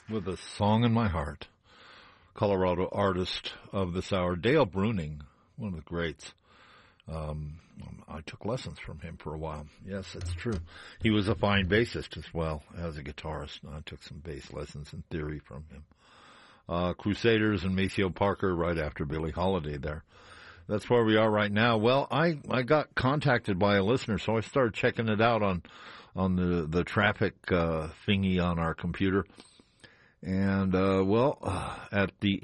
with a song in my heart. Colorado artist of this hour, Dale Bruning, one of the greats. I took lessons from him for a while. Yes, it's true. He was a fine bassist as well as a guitarist. I took some bass lessons in theory from him. Crusaders and Maceo Parker right after Billie Holiday there. That's where we are right now. Well, I got contacted by a listener, so I started checking it out on the traffic thingy on our computer. And, at the